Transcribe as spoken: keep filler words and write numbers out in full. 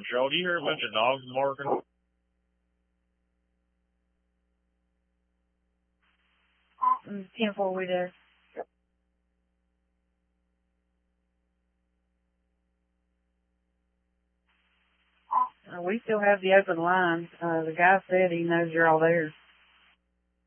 patrol. Do you hear a bunch of dogs barking? ten four, we do. Uh, we still have the open line. Uh, the guy said he knows you're all there.